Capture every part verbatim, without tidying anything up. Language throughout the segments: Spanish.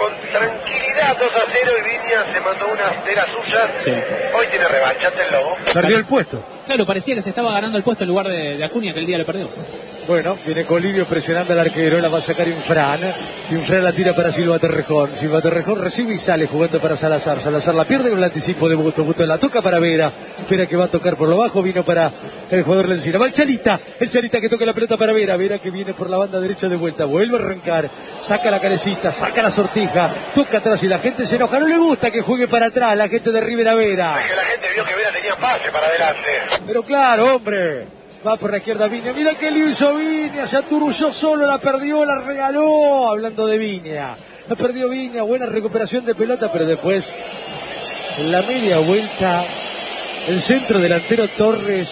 con tranquilidad dos a cero y Viña se mandó una de las suyas. Sí. Hoy tiene revancha ante el Lobo. Perdió el puesto. Claro, parecía que se estaba ganando el puesto en lugar de, de Acuña, que el día lo perdió. Bueno, viene Colidio presionando al arquero, la va a sacar Infran. Infran la tira para Silva Torrejón. Silva Torrejón recibe y sale jugando para Salazar. Salazar la pierde con el anticipo de Busto. Busto la toca para Vera. Vera que va a tocar por lo bajo, vino para el jugador Lencina. Va el Chalita, el Chalita que toca la pelota para Vera. Vera que viene por la banda derecha de vuelta. Vuelve a arrancar, saca la carecita, saca la sortija, toca atrás y la gente se enoja. No le gusta que juegue para atrás la gente de Rivera Vera. Es que la gente vio que Vera tenía pase para adelante. Pero claro, hombre. Va por la izquierda Viña. Mira que le hizo Viña. Se aturulló solo, la perdió, la regaló. Hablando de Viña. La perdió Viña. Buena recuperación de pelota, pero después, en la media vuelta, el centro delantero Torres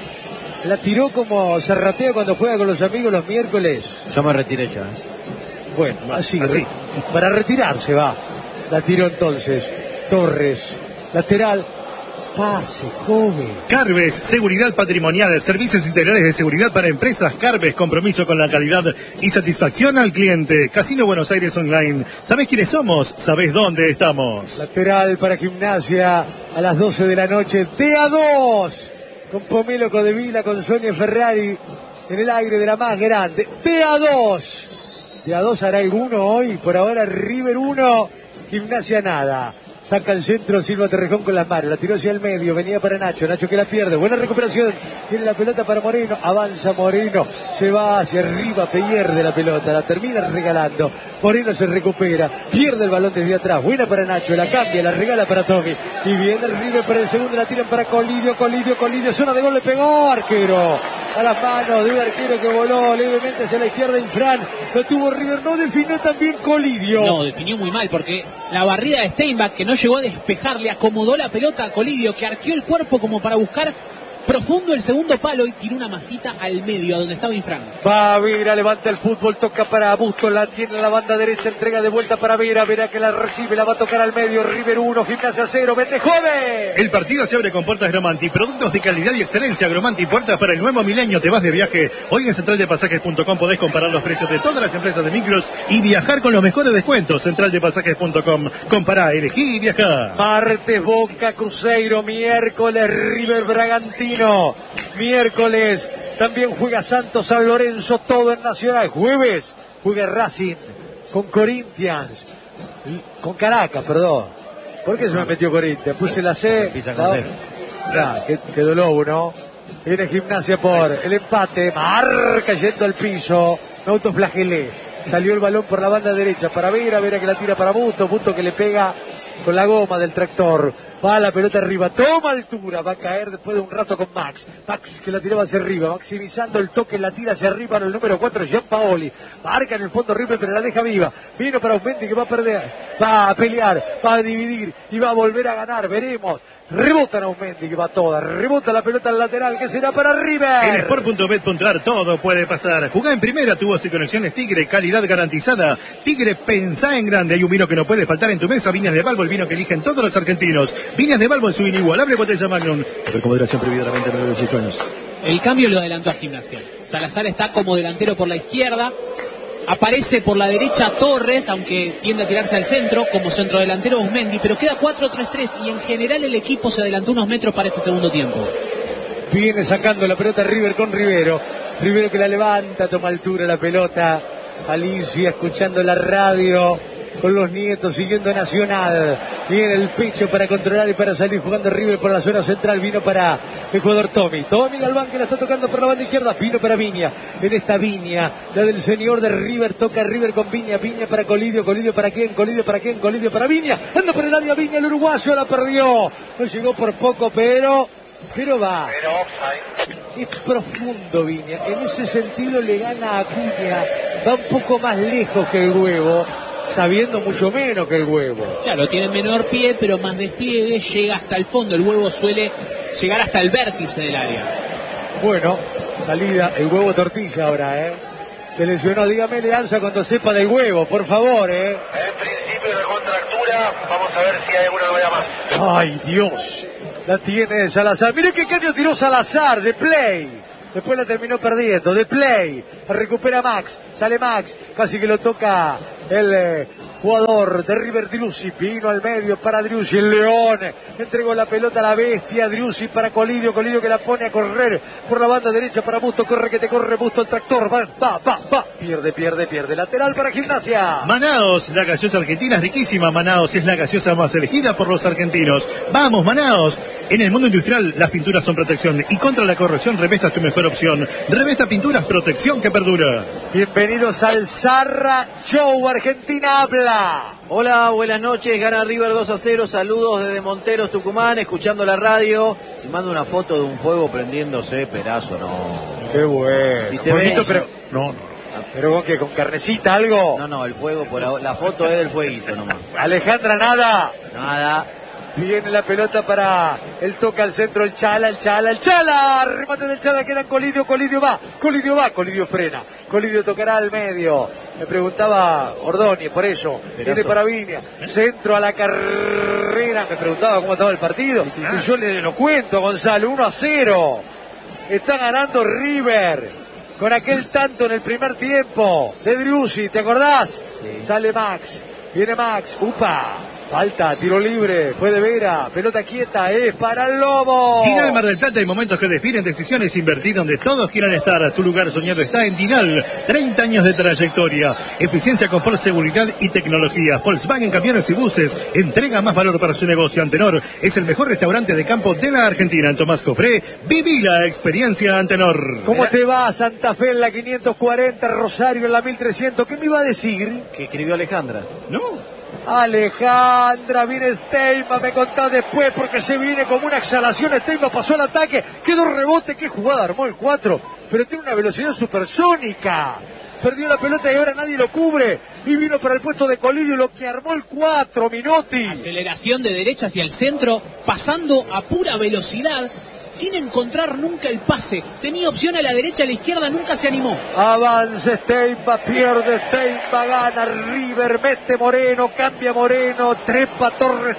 la tiró como Zarratea cuando juega con los amigos los miércoles. Yo me retiré ya. Bueno, así, así. Para retirarse va. La tiró entonces Torres. Lateral. Pase, joven. Carves, seguridad patrimonial, servicios integrales de seguridad para empresas. Carves, compromiso con la calidad y satisfacción al cliente. Casino Buenos Aires Online. ¿Sabés quiénes somos? ¿Sabés dónde estamos? Lateral para Gimnasia a las doce de la noche. D A dos. Con Pomelo Codevila, con Sonia Ferrari en el aire de la más grande. D A dos. D A dos hará alguno hoy. Por ahora River uno, Gimnasia nada. Saca el centro Silva Torrejón con las manos, la tiró hacia el medio, venía para Nacho, Nacho que la pierde, buena recuperación, tiene la pelota para Moreno, avanza Moreno, se va hacia arriba, pierde la pelota, la termina regalando, Moreno se recupera, pierde el balón desde atrás, buena para Nacho, la cambia, la regala para Tommy, y viene el River para el segundo, la tiran para Colidio, Colidio, Colidio, zona de gol, le pegó, arquero, a las manos de un arquero que voló levemente hacia la izquierda, Infran, lo tuvo River, no definió también Colidio. No, definió muy mal, porque la barrida de Steinbach, que no llegó a despejar, le acomodó la pelota a Colidio, que arqueó el cuerpo como para buscar profundo el segundo palo y tiró una masita al medio, a donde estaba Infran. Va Vera, levanta el fútbol, toca para Busto, la tiene en la banda derecha, entrega de vuelta para Vera, Vera que la recibe, la va a tocar al medio, River uno, Gimnasia cero, vete joven. El partido se abre con puertas Gromanti, productos de calidad y excelencia. Gromanti, puertas para el nuevo milenio. Te vas de viaje. Hoy en central de pasajes punto com podés comparar los precios de todas las empresas de micros y viajar con los mejores descuentos. central de pasajes punto com. Compará, elegí y viajá. Martes Boca Cruzeiro, miércoles River Bragantino, miércoles también juega Santos San Lorenzo, todo en Nacional. Jueves juega Racing con Corinthians, con Caracas, perdón. ¿Por qué se me metió Corinthians? Puse la C. Ya, quedó Lobo, ¿no? Viene Gimnasia por el empate, marca yendo al piso, me autoflagelé. Salió el balón por la banda derecha para Vera, Vera que la tira para Busto, Busto que le pega con la goma del tractor, va la pelota arriba, toma altura, va a caer después de un rato con Max, Max que la tiraba hacia arriba, maximizando el toque, la tira hacia arriba en el número cuatro, Gianpaoli, marca en el fondo River pero la deja viva, vino para Aumenti que va a perder, va a pelear, va a dividir y va a volver a ganar, veremos. Rebota Aumenti que va toda, rebota la pelota al lateral que será para River. En sport punto bet punto ar todo puede pasar. Jugá en primera, tubos y conexiones Tigre, calidad garantizada. Tigre, pensá en grande. Hay un vino que no puede faltar en tu mesa. Viñas de Balbo, el vino que eligen todos los argentinos. Viñas de Balbo en su inigualable botella Magnum. Con moderación prohibida la venta de dieciocho años. El cambio lo adelantó a Gimnasia. Salazar está como delantero por la izquierda. Aparece por la derecha Torres, aunque tiende a tirarse al centro, como centrodelantero Usmendi, pero queda cuatro tres tres y en general el equipo se adelantó unos metros para este segundo tiempo. Viene sacando la pelota River con Rivero. Rivero que la levanta, toma altura la pelota. Alicia escuchando la radio con los nietos, siguiendo Nacional. Viene el pecho para controlar y para salir jugando River por la zona central. Vino para el jugador Tommy. Tommy Galván que la está tocando por la banda izquierda. Vino para Viña. En esta Viña, la del señor de River. Toca River con Viña. Viña para Colidio. Colidio para quién. Colidio para quién. Colidio para Viña. Anda por el área Viña. El uruguayo la perdió. No llegó por poco, pero... Pero va. Pero offside. Es profundo Viña. En ese sentido le gana a Acuña. Va un poco más lejos que el huevo, sabiendo mucho menos que el huevo. Claro, tiene menor pie, pero más despliegue, llega hasta el fondo. El huevo suele llegar hasta el vértice del área. Bueno, salida, el huevo tortilla ahora, ¿eh? Se lesionó, dígame, Leanza, cuando sepa del huevo, por favor, ¿eh? En principio de contractura, vamos a ver si hay alguna novedad más. ¡Ay, Dios! La tiene Salazar. Mire qué caño tiró Salazar de play. después la terminó perdiendo. De play, recupera Max, sale Max, casi que lo toca el eh, jugador de River, Driussi, vino al medio para Driussi, el León, entregó la pelota a la bestia, Driussi para Colidio, Colidio que la pone a correr por la banda derecha para Busto, corre que te corre Busto, el tractor, va, va, va, va, pierde, pierde, pierde, lateral para Gimnasia. Manaos, la gaseosa argentina es riquísima, Manaos es la gaseosa más elegida por los argentinos. Vamos, Manaos. En el mundo industrial, las pinturas son protección y contra la corrosión, Revesta es tu mejor opción. Revesta Pinturas, protección que perdura. Bienvenidos al Zarra Show, Argentina habla. Hola, buenas noches, gana River dos a cero, saludos desde Monteros, Tucumán, escuchando la radio. Y mando una foto de un fuego prendiéndose, Perazo, no. Qué bueno. Y se Bonito, ve, pero... No, no. ¿Pero con qué? ¿Con carnecita, algo? No, no, el fuego, por ahora, la foto es del fueguito nomás. Alejandra, nada. Nada. Viene la pelota para el toque al centro, el Chala, el Chala, el Chala. Remate del Chala, queda Colidio, Colidio va, Colidio va, Colidio frena. Colidio tocará al medio. Me preguntaba Ordóñez, por eso. Viene para Viña. Centro a la carrera. Me preguntaba cómo estaba el partido. Sí, sí, sí. Yo le lo cuento, Gonzalo. uno a cero. Está ganando River. Con aquel tanto en el primer tiempo de Driussi, ¿te acordás? Sí. Sale Max. Viene Max. Upa. Falta, tiro libre, fue de Vera, pelota quieta, es para el Lobo. Dinal Mar del Plata, hay momentos que definen decisiones, invertir donde todos quieran estar. Tu lugar soñado está en Dinal, treinta años de trayectoria, eficiencia, confort, seguridad y tecnología. Volkswagen Camiones y Buses, entrega más valor para su negocio. Antenor es el mejor restaurante de campo de la Argentina. En Tomás Cofré, viví la experiencia Antenor. ¿Cómo te va Santa Fe en la quinientos cuarenta, Rosario en la mil trescientos? ¿Qué me iba a decir? Que escribió Alejandra. No. Alejandra, viene Steyma, me contá después porque se viene como una exhalación. Steyma pasó al ataque, quedó rebote, qué jugada, armó el cuatro, pero tiene una velocidad supersónica. Perdió la pelota y ahora nadie lo cubre. Y vino para el puesto de Colidio, lo que armó el cuatro, Minotti. Aceleración de derecha hacia el centro, pasando a pura velocidad, sin encontrar nunca el pase. Tenía opción a la derecha, a la izquierda, nunca se animó. Avanza Steyma, pierde Steyma, gana River, mete Moreno, cambia Moreno, trepa Torres.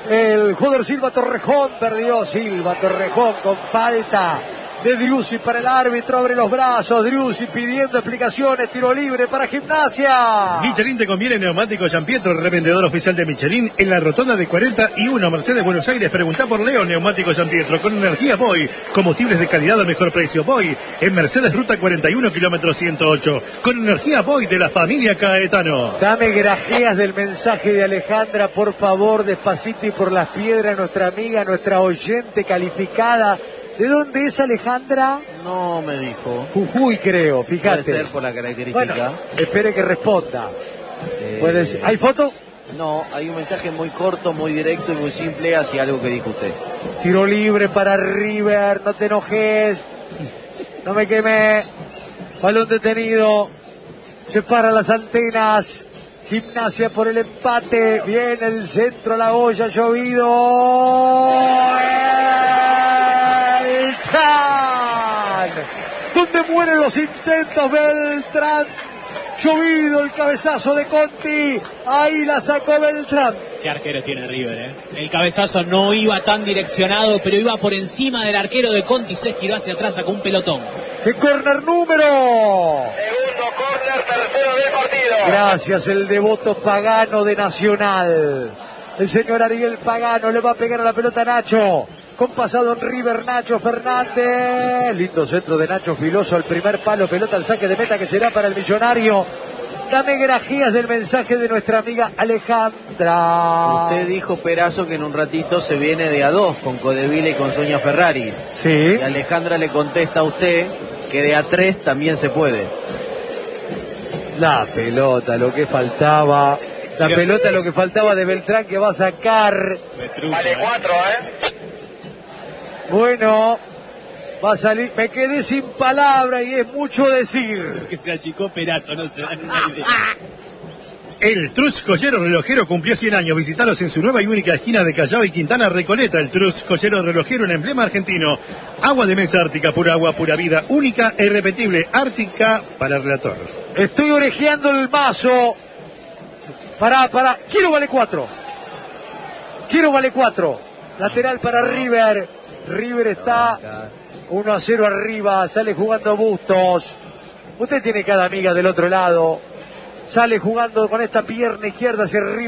El jugador Silva Torrejón perdió, Silva Torrejón con falta de Driussi para el árbitro, abre los brazos, Driussi pidiendo explicaciones, tiro libre para Gimnasia. Michelin te conviene neumático Giampietro, revendedor oficial de Michelin en la rotonda de cuarenta y uno, Mercedes, Buenos Aires. Preguntá por Leo, neumático Giampietro, con energía Boy, combustibles de calidad al mejor precio. Boy, en Mercedes, ruta cuarenta y uno, kilómetro ciento ocho, con energía Boy de la familia Caetano. Dame grajeas del mensaje de Alejandra, por favor, despacito y por las piedras, nuestra amiga, nuestra oyente calificada. ¿De dónde es Alejandra? No me dijo. Jujuy, creo, fíjate. Puede ser por la característica. Bueno, espere que responda. Eh, ¿Puede ser? ¿Hay foto? No, hay un mensaje muy corto, muy directo y muy simple hacia algo que dijo usted. Tiro libre para River, no te enojes. No me quemé. Balón detenido. Separa las antenas. Gimnasia por el empate. Viene el centro a la olla, llovido. Beltrán, donde mueren los intentos. Beltrán, llovido el cabezazo de Conti, ahí la sacó Beltrán. Qué arquero tiene River, ¿eh? El cabezazo no iba tan direccionado, pero iba por encima del arquero de Conti, se esquivó hacia atrás, sacó un pelotón. ¡Qué córner número! Segundo córner, tercero del partido. Gracias, el devoto Pagano de Nacional. El señor Ariel Pagano le va a pegar a la pelota a Nacho. Con pasado en River, Nacho Fernández. Lindo centro de Nacho Filoso al primer palo. Pelota al saque de meta que será para el millonario. Dame grajías del mensaje de nuestra amiga Alejandra. Usted dijo, Perazo, que en un ratito se viene de a dos con Codevila y con Sonia Ferraris. Sí. Y Alejandra le contesta a usted que de a tres también se puede. La pelota, lo que faltaba. La pelota, lo que faltaba de Beltrán, que va a sacar. Vale cuatro, ¿eh? Bueno, va a salir. Me quedé sin palabra y es mucho decir. Que se achicó Perazo, no se dan una idea. El Trus Joyero Relojero cumplió cien años. Visitalos en su nueva y única esquina de Callao y Quintana Recoleta. El Trus Joyero Relojero, un emblema argentino. Agua de mesa Ártica, pura agua, pura vida, única e irrepetible. Ártica para el relator. Estoy orejeando el mazo. Pará, pará. Quiero vale cuatro. Quiero vale cuatro. Lateral para River. River está uno a cero arriba, sale jugando Bustos. Usted tiene cada amiga del otro lado. Sale jugando con esta pierna izquierda hacia River.